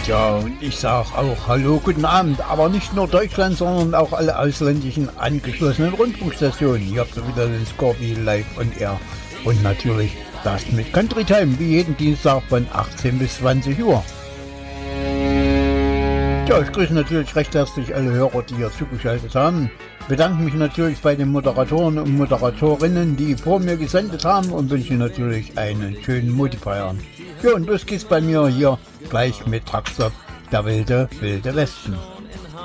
Ja, und ich sag auch Hallo, guten Abend, aber nicht nur Deutschland, sondern auch alle ausländischen angeschlossenen Rundfunkstationen. Hier habt ihr wieder den Scorpio live on air. Und natürlich das mit Country Time, wie jeden Dienstag von 18 bis 20 Uhr. Ja, ich grüße natürlich recht herzlich alle Hörer, die hier zugeschaltet haben. Bedanke mich natürlich bei den Moderatoren und Moderatorinnen, die vor mir gesendet haben, und wünsche natürlich einen schönen Multiplier. Ja, und los geht's bei mir hier gleich mit Truckstop, der wilde Westen.